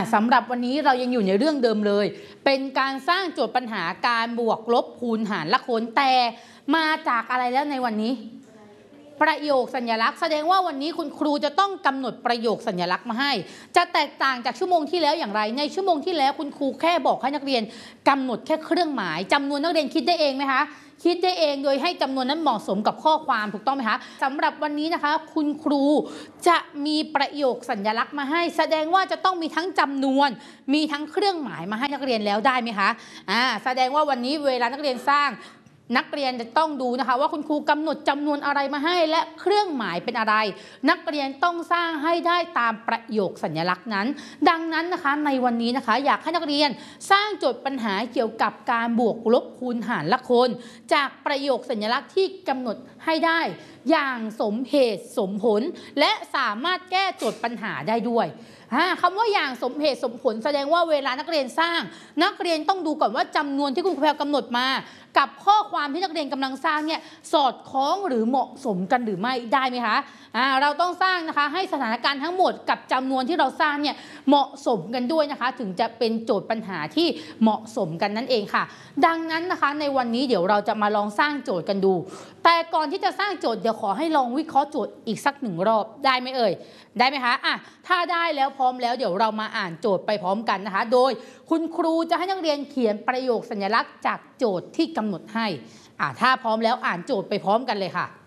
สำหรับวันนี้เรายังอยู่ในเรื่องเดิมเลยเป็นการสร้างโจทย์ปัญหาการบวกลบคูณหารและคูณแต่มาจากอะไรแล้วในวันนี้ประโยคสัญลักษณ์แสดงว่าวันนี้คุณครูจะต้องกำหนดประโยคสัญลักษณ์มาให้จะแตกต่างจากชั่วโมงที่แล้วอย่างไรในชั่วโมงที่แล้วคุณครูแค่บอกให้นักเรียนกำหนดแค่เครื่องหมายจำนวนนักเรียนคิดได้เองไหมคะคิดได้เองโดยให้จำนวนนั้นเหมาะสมกับข้อความถูกต้องไหมคะสำหรับวันนี้นะคะคุณครูจะมีประโยคสัญลักษณ์มาให้แสดงว่าจะต้องมีทั้งจำนวนมีทั้งเครื่องหมายมาให้นักเรียนแล้วได้ไหมคะแสดงว่าวันนี้เวลานักเรียนสร้างนักเรียนจะต้องดูนะคะว่าคุณครูกำหนดจำนวนอะไรมาให้และเครื่องหมายเป็นอะไรนักเรียนต้องสร้างให้ได้ตามประโยคสัญลักษณ์นั้นดังนั้นนะคะในวันนี้นะคะอยากให้นักเรียนสร้างโจทย์ปัญหาเกี่ยวกับการบวกลบคูณหารและคูณจากประโยคสัญลักษณ์ที่กำหนดให้ได้อย่างสมเหตุสมผลและสามารถแก้โจทย์ปัญหาได้ด้วยคำว่าอย่างสมเหตุสมผลแสดงว่าเวลานักเรียนสร้างนักเรียนต้องดูก่อนว่าจำนวนที่คุณครูกำหนดมากับข้อความที่นักเรียนกำลังสร้างเนี่ยสอดคล้องหรือเหมาะสมกันหรือไม่ได้ไหมคะเราต้องสร้างนะคะให้สถานการณ์ทั้งหมดกับจำนวนที่เราสร้างเนี่ยเหมาะสมกันด้วยนะคะถึงจะเป็นโจทย์ปัญหาที่เหมาะสมกันนั่นเองค่ะดังนั้นนะคะในวันนี้เดี๋ยวเราจะมาลองสร้างโจทย์กันดูแต่ก่อนที่จะสร้างโจทย์เดี๋ยวขอให้ลองวิเคราะห์โจทย์อีกสักหนึ่งรอบได้ไหมเอ่ยได้ไหมคะถ้าได้แล้วพร้อมแล้วเดี๋ยวเรามาอ่านโจทย์ไปพร้อมกันนะคะโดยคุณครูจะให้นักเรียนเขียนประโยคสัญลักษณ์จากโจทย์ที่กำหนดให้ถ้าพร้อมแล้วอ่านโจทย์ไปพร้อมกันเลยค่ะ